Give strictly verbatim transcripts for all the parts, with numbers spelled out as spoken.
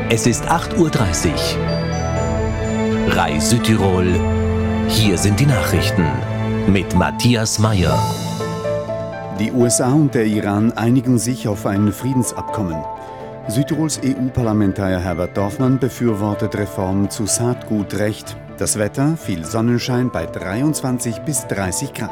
Es ist acht Uhr dreißig. R A I Südtirol. Hier sind die Nachrichten mit Matthias Meyer. Die U S A und der Iran einigen sich auf ein Friedensabkommen. Südtirols E U-Parlamentarier Herbert Dorfmann befürwortet Reformen zu Saatgutrecht. Das Wetter, viel Sonnenschein bei dreiundzwanzig bis dreißig Grad.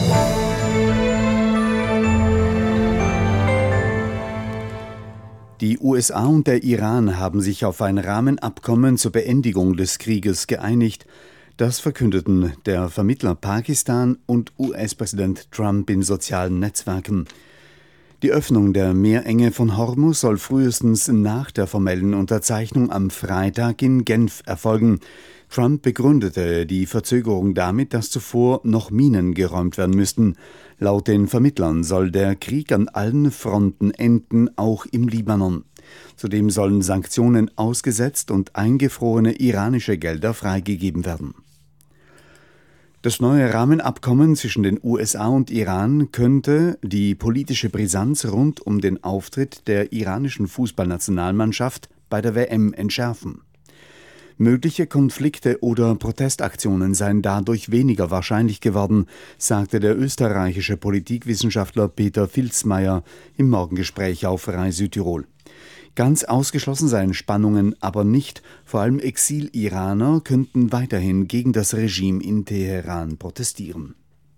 Die U S A und der Iran haben sich auf ein Rahmenabkommen zur Beendigung des Krieges geeinigt. Das verkündeten der Vermittler Pakistan und U S-Präsident Trump in sozialen Netzwerken. Die Öffnung der Meerenge von Hormuz soll frühestens nach der formellen Unterzeichnung am Freitag in Genf erfolgen. Trump begründete die Verzögerung damit, dass zuvor noch Minen geräumt werden müssten. Laut den Vermittlern soll der Krieg an allen Fronten enden, auch im Libanon. Zudem sollen Sanktionen ausgesetzt und eingefrorene iranische Gelder freigegeben werden. Das neue Rahmenabkommen zwischen den U S A und Iran könnte die politische Brisanz rund um den Auftritt der iranischen Fußballnationalmannschaft bei der W M entschärfen. Mögliche Konflikte oder Protestaktionen seien dadurch weniger wahrscheinlich geworden, sagte der österreichische Politikwissenschaftler Peter Filzmeier im Morgengespräch auf R A I Südtirol. Ganz ausgeschlossen seien Spannungen aber nicht, vor allem Exil-Iraner könnten weiterhin gegen das Regime in Teheran protestieren.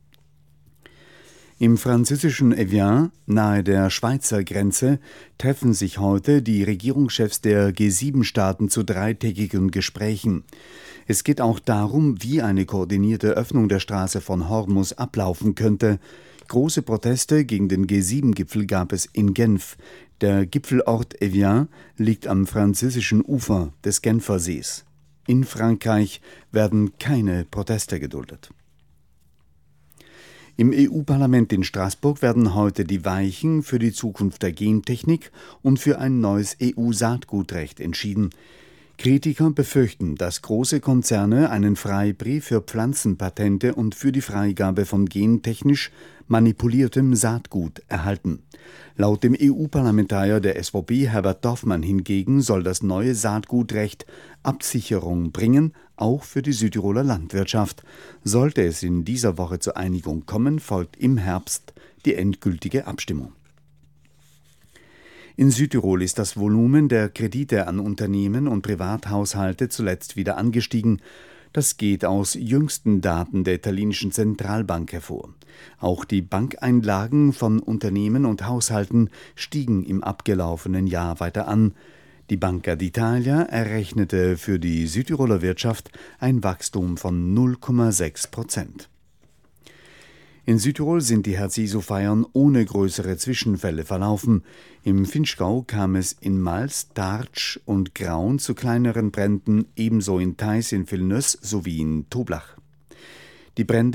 Im französischen Evian, nahe der Schweizer Grenze, treffen sich heute die Regierungschefs der G sieben Staaten zu dreitägigen Gesprächen. Es geht auch darum, wie eine koordinierte Öffnung der Straße von Hormuz ablaufen könnte. Große Proteste gegen den G sieben Gipfel gab es in Genf. Der Gipfelort Evian liegt am französischen Ufer des Genfersees. In Frankreich werden keine Proteste geduldet. Im E U-Parlament in Straßburg werden heute die Weichen für die Zukunft der Gentechnik und für ein neues E U-Saatgutrecht entschieden. Kritiker befürchten, dass große Konzerne einen Freibrief für Pflanzenpatente und für die Freigabe von gentechnisch manipuliertem Saatgut erhalten. Laut dem E U-Parlamentarier der S V P Herbert Dorfmann hingegen soll das neue Saatgutrecht Absicherung bringen, auch für die Südtiroler Landwirtschaft. Sollte es in dieser Woche zur Einigung kommen, folgt im Herbst die endgültige Abstimmung. In Südtirol ist das Volumen der Kredite an Unternehmen und Privathaushalte zuletzt wieder angestiegen. Das geht aus jüngsten Daten der italienischen Zentralbank hervor. Auch die Bankeinlagen von Unternehmen und Haushalten stiegen im abgelaufenen Jahr weiter an. Die Banca d'Italia errechnete für die Südtiroler Wirtschaft ein Wachstum von null Komma sechs Prozent. In Südtirol sind die Herz-Jesu-Feiern ohne größere Zwischenfälle verlaufen. Im Vinschgau kam es in Mals, Tartsch und Graun zu kleineren Bränden, ebenso in Theiß in Villeneuve sowie in Toblach. Die Brände